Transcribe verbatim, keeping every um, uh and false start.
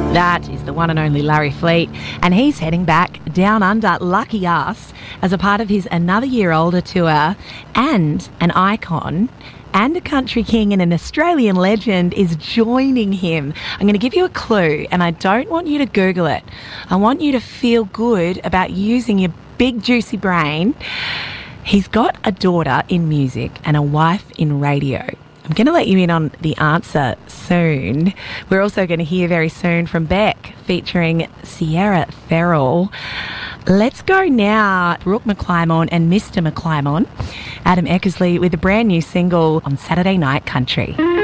That is the one and only Larry Fleet, and he's heading back down under, lucky us, as a part of his Another Year Older tour. And an icon and a country king and an Australian legend is joining him. I'm going to give you a clue, and I don't want you to Google it. I want you to feel good about using your big juicy brain. He's got a daughter in music and a wife in radio. I'm going to let you in on the answer soon. We're also going to hear very soon from Beck featuring Sierra Ferrell. Let's go now. Brooke McClymon and Mister McClymon. Adam Eckersley with a brand new single on Saturday Night Country.